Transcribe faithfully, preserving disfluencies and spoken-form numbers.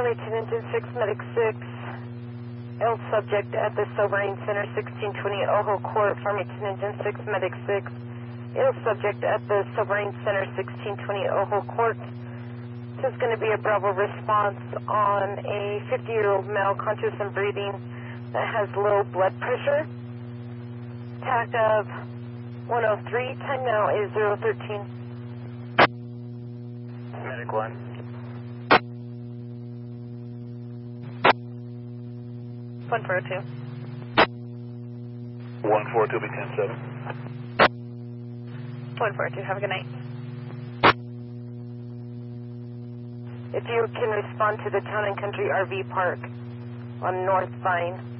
Farmington Engine six, Medic six, L subject at the Sobering Center, sixteen twenty Ojo Court, Farmington Engine six, Medic six, L subject at the Sobering Center, sixteen twenty Ojo Court. This is going to be a Bravo response on a fifty-year-old male conscious and breathing that has low blood pressure. Tact of one oh three, time now is zero thirteen. Medic one. one four two. one four two, be ten seven. one four two, have a good night. If you can respond to the Town and Country R V Park on North Vine.